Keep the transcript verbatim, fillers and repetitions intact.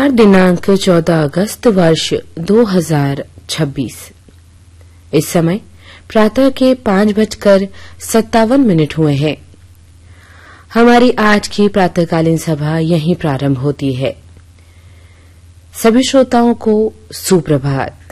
गुरुवार दिनांक चौदह अगस्त वर्ष दो हजार छब्बीस। इस समय प्रातः के पांच बजकर सत्तावन मिनट हुए हैं। हमारी आज की प्रातःकालीन सभा यहीं प्रारंभ होती है। सभी श्रोताओं को सुप्रभात।